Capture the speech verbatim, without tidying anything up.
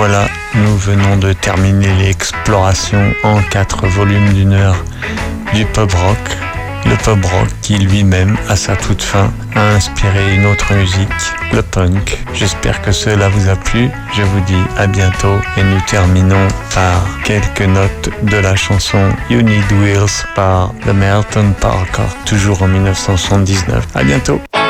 Voilà, nous venons de terminer l'exploration en quatre volumes d'une heure du pub rock. Le pub rock qui lui-même, à sa toute fin, a inspiré une autre musique, le punk. J'espère que cela vous a plu. Je vous dis à bientôt et nous terminons par quelques notes de la chanson You Need Wheels par The Merton Parker, toujours en mille neuf cent soixante-dix-neuf. À bientôt.